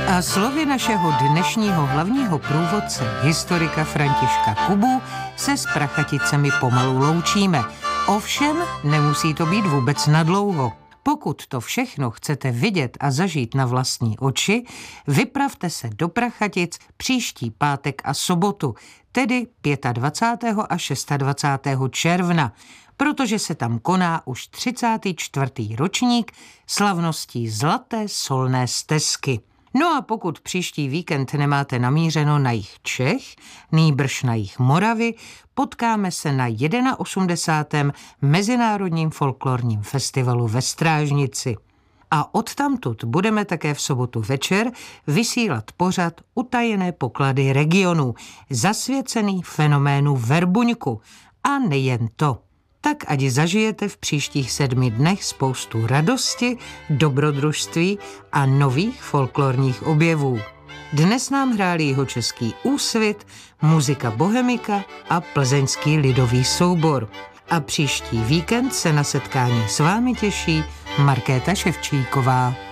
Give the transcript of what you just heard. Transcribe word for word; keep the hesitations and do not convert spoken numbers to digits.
A slovy našeho dnešního hlavního průvodce, historika Františka Kubu, se s Prachaticemi pomalu loučíme. Ovšem, nemusí to být vůbec nadlouho. Pokud to všechno chcete vidět a zažít na vlastní oči, vypravte se do Prachatic příští pátek a sobotu, tedy dvacátého pátého a dvacátého šestého června, protože se tam koná už třicátý čtvrtý ročník slavností Zlaté solné stezky. No a pokud příští víkend nemáte namířeno na jih Čech, nýbrž na jih Moravy, potkáme se na osmdesátém Mezinárodním folklorním festivalu ve Strážnici. A odtamtud budeme také v sobotu večer vysílat pořad Utajené poklady regionů, zasvěcený fenoménu Verbuňku. A nejen to. Tak ať zažijete v příštích sedmi dnech spoustu radosti, dobrodružství a nových folklorních objevů. Dnes nám hráli jihočeský Úsvit, muzika Bohemika a plzeňský lidový soubor. A příští víkend se na setkání s vámi těší Markéta Ševčíková.